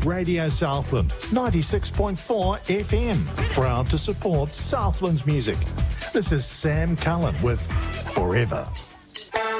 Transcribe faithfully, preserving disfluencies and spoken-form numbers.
Radio Southland, ninety-six point four F M. Proud to support Southland's music. This is Sam Cullen with Forever.